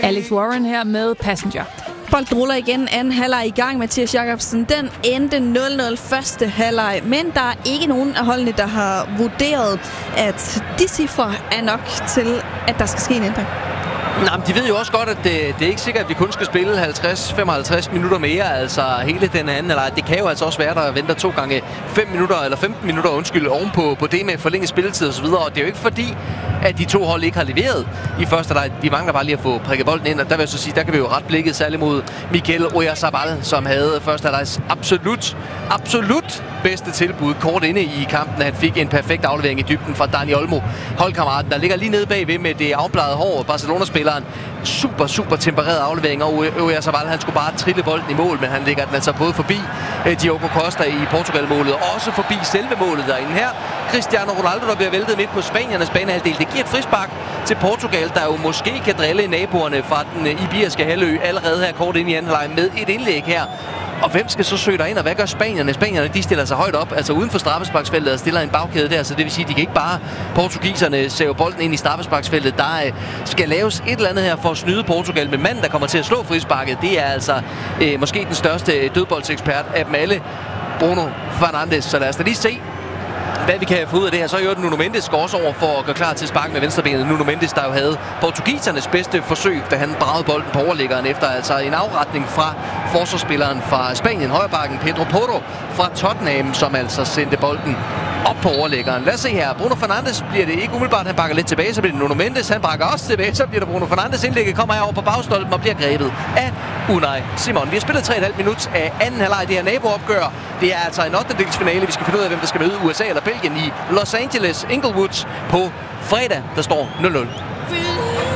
Alex Warren her med Passenger. Bolden ruller igen. Anden halvleg i gang. Mathias Jacobsen. Den endte 0-0 første halvleg. Men der er ikke nogen af holdene, der har vurderet, at de cifre er nok til, at der skal ske en ændring. Nej, de ved jo også godt, at det er ikke sikkert, at vi kun skal spille 50-55 minutter mere. Altså hele den anden, eller det kan jo altså også være, der venter 2 gange 5 minutter, eller 15 minutter, ovenpå på det med forlænget spilletid osv. Og det er jo ikke fordi, at de to hold ikke har leveret i første leg. De mangler bare lige at få prikket bolden ind, og der vil jeg så sige, der kan vi jo ret blikket særligt mod Mikel Oyarzabal, som havde første legs absolut bedste tilbud kort inde i kampen. Han fik en perfekt aflevering i dybden fra Dani Olmo, holdkammeraten, der ligger lige nede bagved med det afbladede hår. Barcelona-spilleren, super tempereret aflevering, og Oyarzabal, han skulle bare trille bolden i mål, men han ligger den altså både forbi Diogo Costa i Portugal-målet, og også forbi selve målet derinde her. Cristiano Ronaldo, der bliver væltet midt på spaniernes banehalvdel. Det giver et frispark til Portugal, der jo måske kan drille naboerne fra den iberiske halvø allerede her kort ind i anden halvleg med et indlæg her. Og hvem skal så søge derind, og hvad gør spanierne? Spanierne, de stiller sig højt op, altså uden for straffesparksfeltet, og stiller en bagkæde der, så det vil sige, at de kan ikke bare portugiserne sæve bolden ind i straffesparksfeltet. Der skal laves et eller andet her for at snyde Portugal, men manden, der kommer til at slå frisparket, det er altså måske den største dødboldsekspert af dem alle, Bruno Fernandes. Så lad os da lige se, hvad vi kan få ud af det her. Så er jo Nuno Mendes går også over for at gøre klar til at sparke med venstrebenet. Nuno Mendes, der jo havde portugisernes bedste forsøg, da han bragede bolden på overliggeren efter altså en afretning fra forsvarsspilleren fra Spanien, højrebacken Pedro Porro fra Tottenham, som altså sendte bolden op på overliggeren. Lad os se her. Bruno Fernandes bliver det ikke umiddelbart. Han bakker lidt tilbage, så bliver det Nuno Mendes. Han bakker også tilbage, så bliver det Bruno Fernandes. Indlægget kommer herover på bagstolpen og bliver grebet af Unai Simon. Vi har spillet 3,5 minut af anden halvleg. Det her naboopgør. Det er altså en 8. finale. Vi skal finde ud af, hvem der skal møde USA eller Belgien i Los Angeles Inglewood på fredag. Der står 0-0.